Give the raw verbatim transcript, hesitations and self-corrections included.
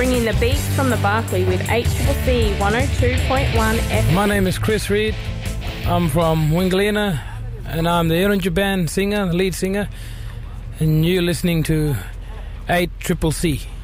bringing the beat from the Barclay with H C C one oh two point one F M. My name is Chris Reed. I'm from Wingalina, and I'm the Erunja Band singer, lead singer, and you're listening to eight C C C.